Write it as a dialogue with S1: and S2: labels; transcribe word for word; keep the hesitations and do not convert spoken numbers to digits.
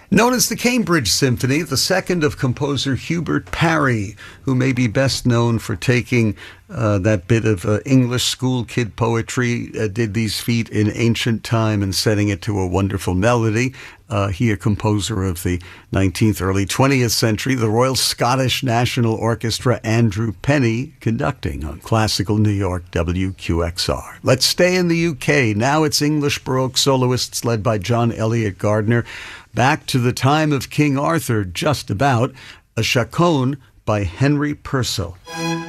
S1: Known as the Cambridge Symphony, the second of composer Hubert Parry, who may be best known for taking uh, that bit of uh, English school kid poetry, uh, did these feet in ancient time and setting it to a wonderful melody. Uh, he, a composer of the nineteenth, early twentieth century, the Royal Scottish National Orchestra, Andrew Penny, conducting on Classical New York W Q X R. Let's stay in the U K. Now it's English Baroque soloists led by John Eliot Gardiner. Back to the time of King Arthur, just about, a chaconne by Henry Purcell.